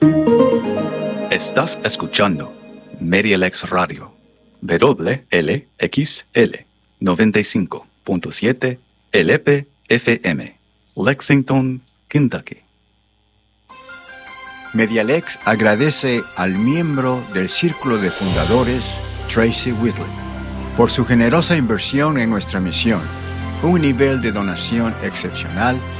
Estás escuchando MediaLex Radio, WLXL 95.7 LP-FM, Lexington, Kentucky. MediaLex agradece al miembro del Círculo de Fundadores, Tracy Whitley, por su generosa inversión en nuestra misión, un nivel de donación excepcional